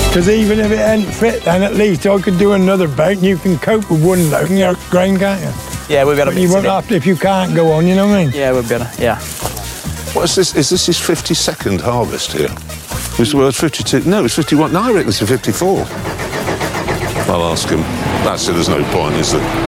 Because even if it ain't fit, then at least I could do another bait and you can cope with one load in your grain, can't you? Yeah, we've got to But you won't have to if you can't go on, you know what I mean? Yeah, we've got to, yeah. What is this? Is this his 52nd harvest here? Well, it's 52. No, it's 51. No, I reckon it's a 54. I'll ask him. That's it, there's no point, is there?